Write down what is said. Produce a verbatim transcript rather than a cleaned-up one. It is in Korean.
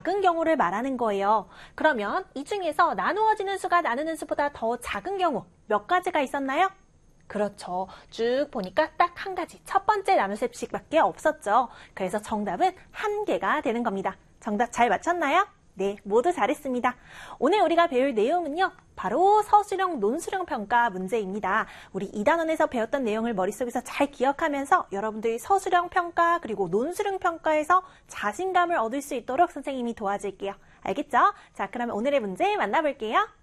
작은 경우를 말하는 거예요. 그러면 이 중에서 나누어지는 수가 나누는 수보다 더 작은 경우 몇 가지가 있었나요? 그렇죠. 쭉 보니까 딱 한 가지, 첫 번째 나눗셈식밖에 없었죠. 그래서 정답은 한 개가 되는 겁니다. 정답 잘 맞췄나요? 네, 모두 잘했습니다. 오늘 우리가 배울 내용은요, 바로 서술형, 논술형 평가 문제입니다. 우리 이 단원에서 배웠던 내용을 머릿속에서 잘 기억하면서 여러분들이 서술형 평가 그리고 논술형 평가에서 자신감을 얻을 수 있도록 선생님이 도와줄게요. 알겠죠? 자, 그러면 오늘의 문제 만나볼게요.